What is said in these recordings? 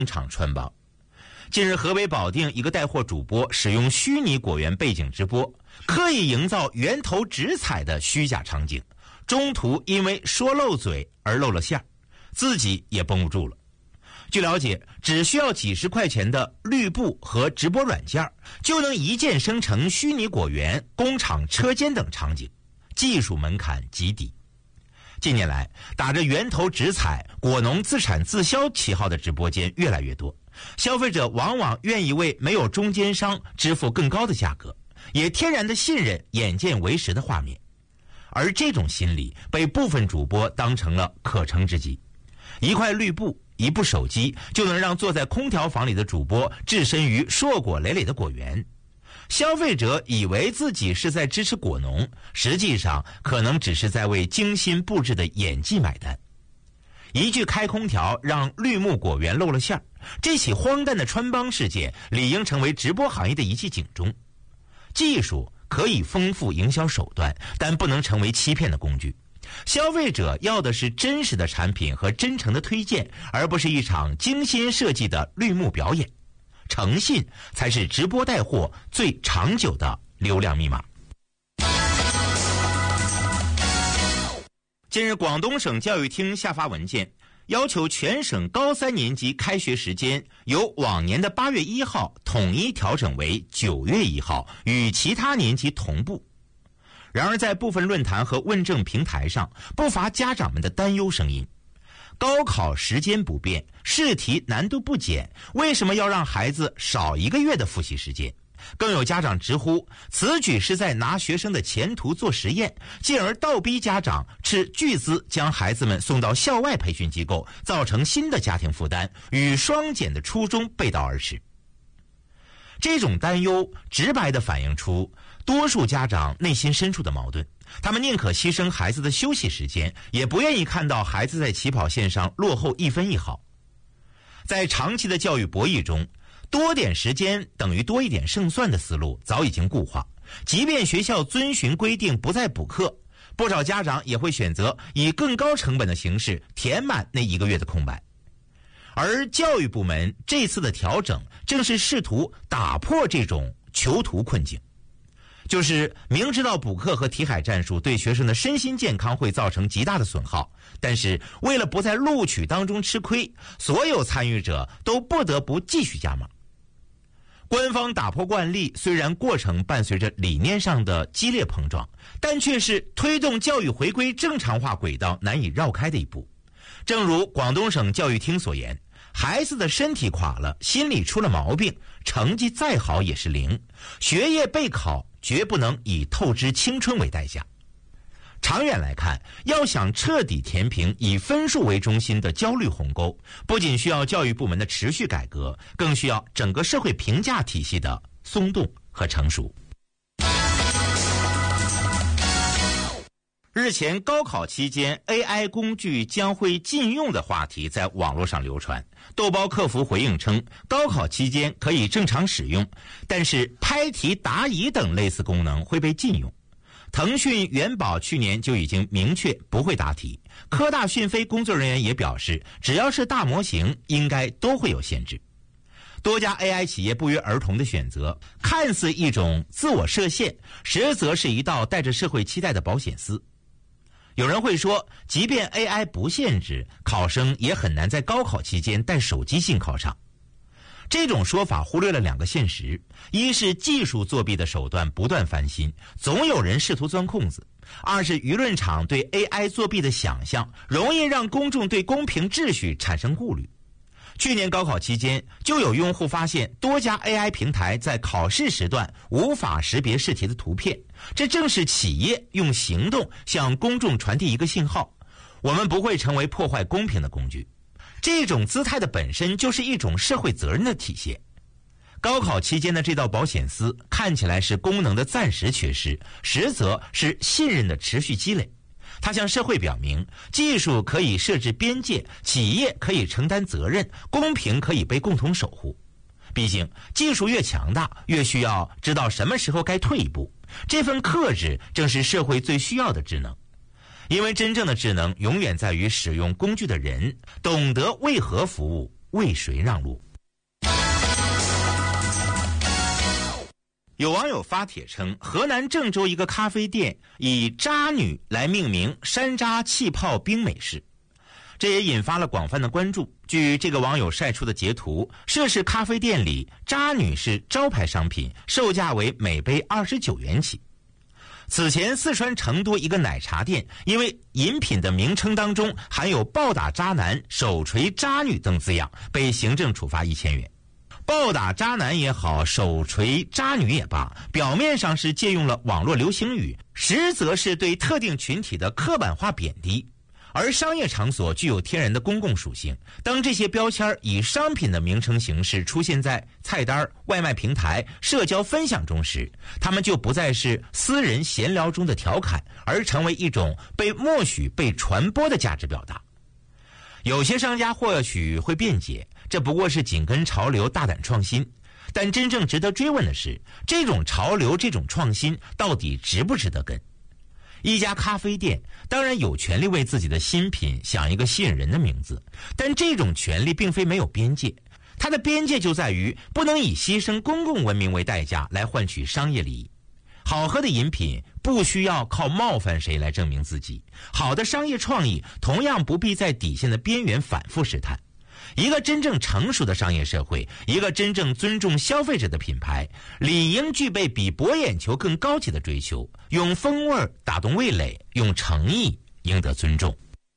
场穿帮。近日，河北保定一个带货主播使用虚拟果园背景直播，刻意营造源头直采的虚假场景，中途因为说漏嘴而露了馅儿，自己也绷不住了。据了解，只需要几十块钱的绿布和直播软件，就能一键生成虚拟果园、工厂、车间等场景，技术门槛极低。近年来，打着源头直采、果农自产自销旗号的直播间越来越多，消费者往往愿意为没有中间商支付更高的价格，也天然的信任眼见为实的画面。而这种心理被部分主播当成了可乘之机，一块绿布、一部手机就能让坐在空调房里的主播置身于硕果累累的果园。消费者以为自己是在支持果农，实际上可能只是在为精心布置的演技买单。一句开空调让绿木果园露了馅儿，这起荒诞的穿帮事件理应成为直播行业的一记警钟。技术可以丰富营销手段，但不能成为欺骗的工具。消费者要的是真实的产品和真诚的推荐，而不是一场精心设计的绿幕表演。诚信才是直播带货最长久的流量密码。近日，广东省教育厅下发文件，要求全省高3年级开学时间由往年的8月1号统一调整为9月1号，与其他年级同步。然而，在部分论坛和问政平台上，不乏家长们的担忧声音。高考时间不变，试题难度不减，为什么要让孩子少1个月的复习时间？更有家长直呼，此举是在拿学生的前途做实验，进而倒逼家长斥巨资将孩子们送到校外培训机构，造成新的家庭负担，与双减的初衷背道而驰。这种担忧直白地反映出多数家长内心深处的矛盾，他们宁可牺牲孩子的休息时间，也不愿意看到孩子在起跑线上落后1分1毫。在长期的教育博弈中，多点时间等于多一点胜算的思路早已经固化，即便学校遵循规定不再补课，不少家长也会选择以更高成本的形式填满那1个月的空白。而教育部门这次的调整正是试图打破这种囚徒困境，就是明知道补课和题海战术对学生的身心健康会造成极大的损耗，但是为了不在录取当中吃亏，所有参与者都不得不继续加码。官方打破惯例，虽然过程伴随着理念上的激烈碰撞，但却是推动教育回归正常化轨道难以绕开的一步。正如广东省教育厅所言，孩子的身体垮了，心理出了毛病，成绩再好也是0，学业备考绝不能以透支青春为代价。长远来看，要想彻底填平以分数为中心的焦虑鸿沟，不仅需要教育部门的持续改革，更需要整个社会评价体系的松动和成熟。日前，高考期间 AI 工具将会禁用的话题在网络上流传。豆包客服回应称，高考期间可以正常使用，但是拍题答疑等类似功能会被禁用。腾讯、元宝去年就已经明确不会答题，科大讯飞工作人员也表示，只要是大模型应该都会有限制。多家 AI 企业不约而同的选择，看似一种自我设限，实则是一道带着社会期待的保险丝。有人会说，即便 AI 不限制，考生也很难在高考期间带手机进考场。这种说法忽略了2个现实：一是技术作弊的手段不断翻新，总有人试图钻空子；二是舆论场对 AI 作弊的想象，容易让公众对公平秩序产生顾虑。去年高考期间，就有用户发现多家 AI 平台在考试时段无法识别试题的图片，这正是企业用行动向公众传递一个信号：我们不会成为破坏公平的工具。这种姿态的本身就是一种社会责任的体现。高考期间的这道保险丝看起来是功能的暂时缺失，实则是信任的持续积累。它向社会表明，技术可以设置边界，企业可以承担责任，公平可以被共同守护。毕竟，技术越强大，越需要知道什么时候该退一步。这份克制正是社会最需要的智能。因为真正的智能永远在于使用工具的人，懂得为何服务， 为谁让路。有网友发帖称，河南郑州一个咖啡店以渣女来命名山楂气泡冰美式，这也引发了广泛的关注。据这个网友晒出的截图，涉事咖啡店里渣女是招牌商品，售价为每杯29元起。此前四川成都一个奶茶店因为饮品的名称当中含有暴打渣男、手锤渣女等字样，被行政处罚1000元。暴打渣男也好，手锤渣女也罢，表面上是借用了网络流行语，实则是对特定群体的刻板化贬低。而商业场所具有天然的公共属性，当这些标签以商品的名称形式出现在菜单、外卖平台、社交分享中时，它们就不再是私人闲聊中的调侃，而成为一种被默许、被传播的价值表达。有些商家或许会辩解，这不过是紧跟潮流、大胆创新，但真正值得追问的是，这种潮流、这种创新到底值不值得跟？一家咖啡店当然有权利为自己的新品想一个吸引人的名字，但这种权利并非没有边界，它的边界就在于不能以牺牲公共文明为代价来换取商业利益。好喝的饮品不需要靠冒犯谁来证明自己，好的商业创意同样不必在底线的边缘反复试探。一个真正成熟的商业社会，一个真正尊重消费者的品牌，理应具备比博眼球更高级的追求，用风味打动味蕾，用诚意赢得尊重。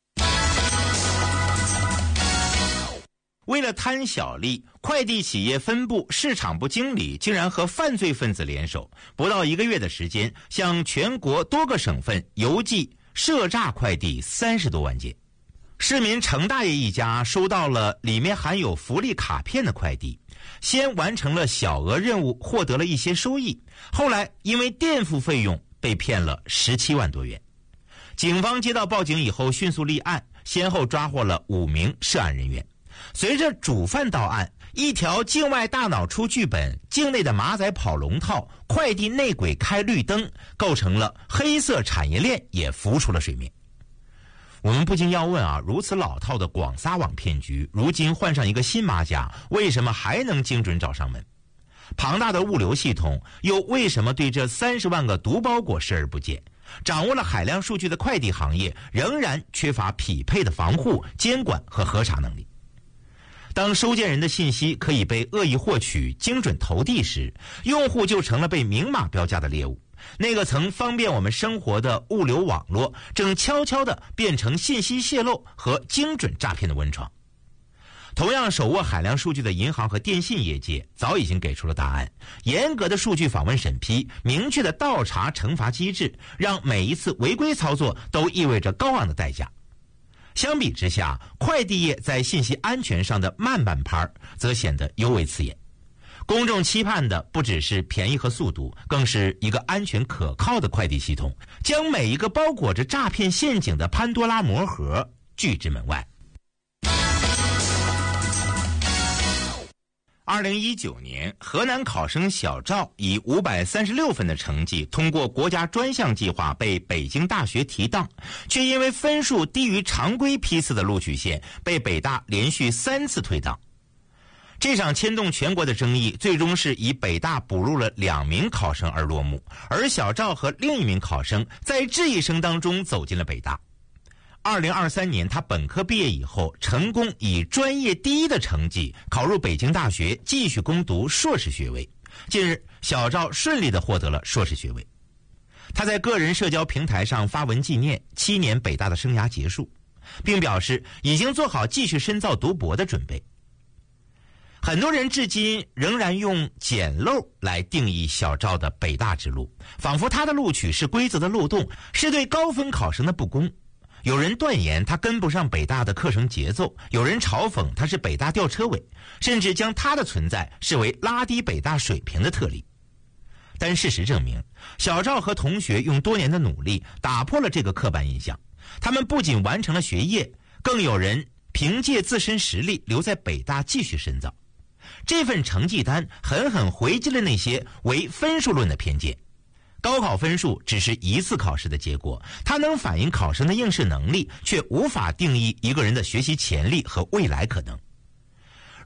为了贪小利，快递企业分部市场部经理竟然和犯罪分子联手，不到1个月的时间，向全国多个省份邮寄涉诈快递30多万件。市民程大爷一家收到了里面含有福利卡片的快递，先完成了小额任务，获得了一些收益，后来因为垫付费用被骗了17万多元。警方接到报警以后迅速立案，先后抓获了5名涉案人员。随着主犯到案，一条境外大脑出剧本，境内的马仔跑龙套，快递内鬼开绿灯，构成了黑色产业链也浮出了水面。我们不禁要问啊，如此老套的广撒网骗局，如今换上一个新马甲，为什么还能精准找上门？庞大的物流系统又为什么对这30万个毒包裹视而不见？掌握了海量数据的快递行业仍然缺乏匹配的防护、监管和核查能力。当收件人的信息可以被恶意获取、精准投递时，用户就成了被明码标价的猎物。那个曾方便我们生活的物流网络，正悄悄地变成信息泄露和精准诈骗的温床。同样手握海量数据的银行和电信业界早已经给出了答案，严格的数据访问审批，明确的倒查惩罚机制，让每一次违规操作都意味着高昂的代价。相比之下，快递业在信息安全上的慢半拍则显得尤为刺眼。公众期盼的不只是便宜和速度，更是一个安全可靠的快递系统，将每一个包裹着诈骗陷阱的潘多拉魔盒拒之门外。2019年，河南考生小赵以536分的成绩通过国家专项计划被北京大学提档，却因为分数低于常规批次的录取线，被北大连续3次退档。这场牵动全国的争议，最终是以北大补录了2名考生而落幕，而小赵和另一名考生在质疑声当中走进了北大。2023年，他本科毕业以后，成功以专业第1的成绩考入北京大学，继续攻读硕士学位。近日，小赵顺利地获得了硕士学位。他在个人社交平台上发文纪念7年北大的生涯结束，并表示已经做好继续深造读博的准备。很多人至今仍然用捡漏来定义小赵的北大之路，仿佛他的录取是规则的漏洞，是对高分考生的不公。有人断言他跟不上北大的课程节奏，有人嘲讽他是北大吊车尾，甚至将他的存在视为拉低北大水平的特例。但事实证明，小赵和同学用多年的努力打破了这个刻板印象，他们不仅完成了学业，更有人凭借自身实力留在北大继续深造。这份成绩单狠狠回击了那些唯分数论的偏见。高考分数只是一次考试的结果，它能反映考生的应试能力，却无法定义一个人的学习潜力和未来可能。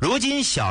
如今小